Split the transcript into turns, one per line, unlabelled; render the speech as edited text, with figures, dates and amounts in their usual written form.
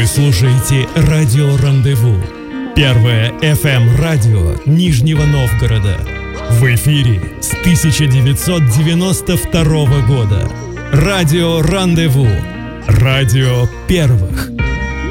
Вы слушаете радио «Рандеву». Первое FM-радио Нижнего Новгорода. В эфире с 1992 года. Радио «Рандеву». Радио первых.